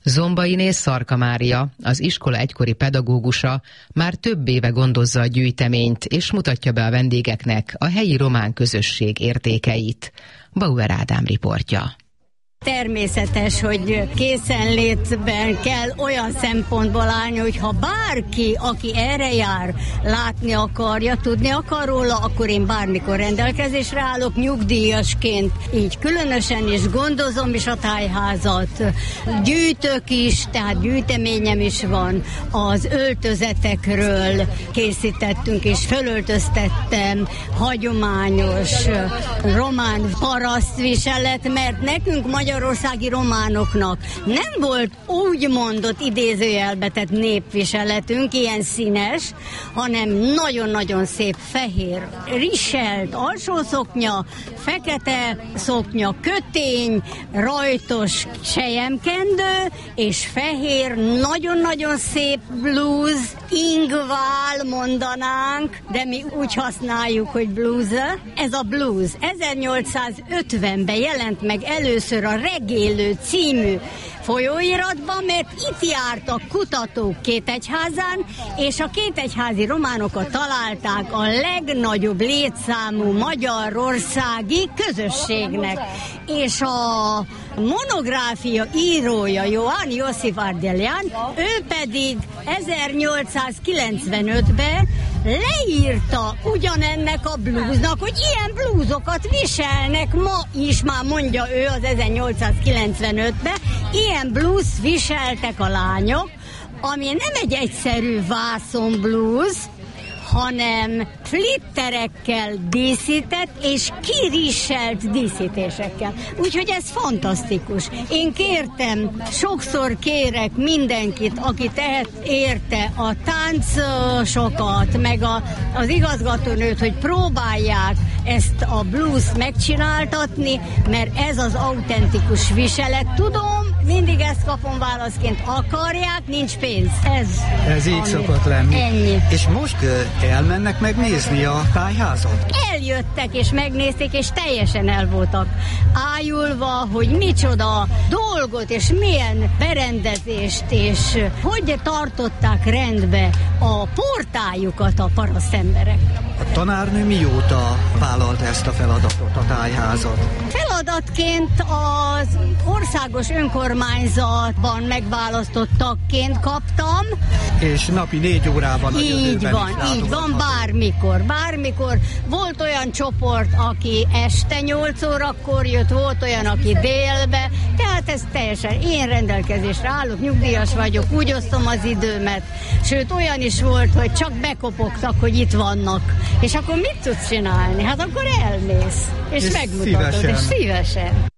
Zombai Szarka Mária, az iskola egykori pedagógusa, már több éve gondozza a gyűjteményt, és mutatja be a vendégeknek a helyi román közösség értékeit. Bauer Ádám riportja. Természetes, hogy készenlétben kell olyan szempontból állni, hogy ha bárki, aki erre jár, látni akarja, tudni akar róla, akkor én bármikor rendelkezésre állok nyugdíjasként. Így különösen is gondozom is a tájházat. Gyűjtök is, tehát gyűjteményem is van. Az öltözetekről készítettünk és fölöltöztettem hagyományos román parasztviselet, mert nekünk magyarországi románoknak nem volt úgy mondott idézőjelbe tett népviseletünk, ilyen színes, hanem nagyon-nagyon szép fehér, riselt alsószoknya, fekete szoknya, kötény, rajtos selyemkendő, és fehér, nagyon-nagyon szép blúz, ingvál mondanánk, de mi úgy használjuk, hogy blúza. Ez a blúz 1850-ben jelent meg először a Regélő című folyóiratban, mert itt jártak kutatók Kétegyházán, és a kétegyházi románokat találták a legnagyobb létszámú magyarországi közösségnek. És a monográfia írója, Ioan Iosif Ardelean, ő pedig 1895-ben leírta ugyanennek a blúznak, hogy ilyen blúzokat viselnek ma is, már mondja ő az 1895-ben, ilyen blúz viseltek a lányok, ami nem egy egyszerű vászonblúz, hanem flitterekkel díszített és kirisselt díszítésekkel. Úgyhogy ez fantasztikus. Én kértem, sokszor kérek mindenkit, aki tehet érte a táncosokat, meg az igazgatónőt, hogy próbálják ezt a blues megcsináltatni, mert ez az autentikus viselet. Tudom, mindig ezt kapom válaszként. Akarják, nincs pénz. Ez így szokott lenni. Ennyi. És most elmennek megnézni a tájházat? Eljöttek és megnézték, és teljesen el voltak ájulva, hogy micsoda dolgot, és milyen berendezést, és hogy tartották rendbe a portájukat a parasztemberek. A tanárnő mióta vállalt ezt a feladatot, a tájházat? Feladatként az országos önkormányzatban megválasztott tagként kaptam. És napi 4 órában a Így van, bármikor. Volt olyan csoport, aki este 8 órakor jött, volt olyan, aki délbe, tehát ez teljesen én rendelkezésre állok, nyugdíjas vagyok, úgy osztom az időmet. Sőt, olyan is volt, hogy csak bekopogtak, hogy itt vannak. És akkor mit tudsz csinálni? Hát akkor elmész, és megmutatod, és szívesen.